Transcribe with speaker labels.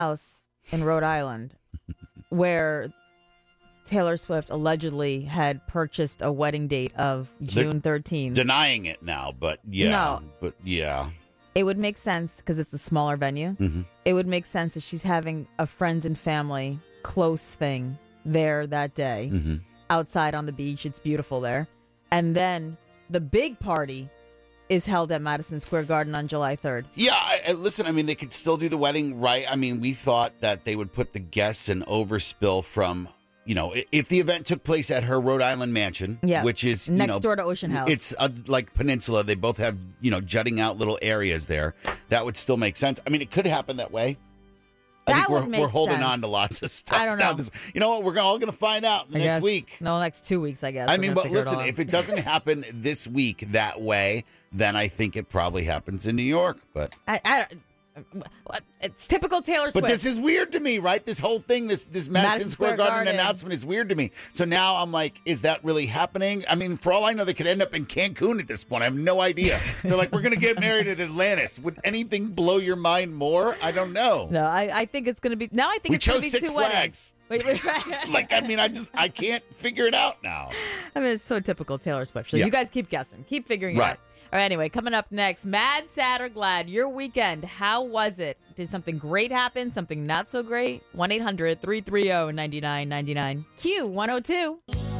Speaker 1: house in Rhode Island where Taylor Swift allegedly had purchased a wedding date of June 13th.
Speaker 2: Denying it now, but yeah.
Speaker 1: No.
Speaker 2: But yeah.
Speaker 1: It would make sense because it's a smaller venue.
Speaker 2: Mm-hmm.
Speaker 1: It would make sense that she's having a friends and family close thing there that day.
Speaker 2: Mm-hmm.
Speaker 1: Outside on the beach. It's beautiful there. And then the big party is held at Madison Square Garden on July 3rd.
Speaker 2: Yeah, listen, I mean, they could still do the wedding, right? I mean, we thought that they would put the guests in overspill from, if the event took place at her Rhode Island mansion, which is,
Speaker 1: next door to Ocean House.
Speaker 2: It's like peninsula. They both have, jutting out little areas there. That would still make sense. I mean, it could happen that way. I think we're holding on to lots of stuff.
Speaker 1: I don't know.
Speaker 2: You know what? We're all going to find out next week.
Speaker 1: No, next 2 weeks, I guess.
Speaker 2: I mean, but listen, if it doesn't happen this week that way, then I think it probably happens in New York. But
Speaker 1: it's typical Taylor Swift.
Speaker 2: But this is weird to me, right? This whole thing, this Madison Square Garden announcement is weird to me. So now I'm like, is that really happening? I mean, for all I know, they could end up in Cancun at this point. I have no idea. They're like, we're going to get married at Atlantis. Would anything blow your mind more? I don't know.
Speaker 1: No, I think it's going to be. Now I think it's going to be
Speaker 2: Six
Speaker 1: two
Speaker 2: Flags.
Speaker 1: weddings.
Speaker 2: I can't figure it out now.
Speaker 1: I mean, it's so typical Taylor Swift. So
Speaker 2: Yeah.
Speaker 1: you guys keep guessing. Keep figuring it out. All right, anyway, coming up next, mad, sad, or glad, your weekend, how was it? Did something great happen? Something not so great? 1-800-330-9999. Q102.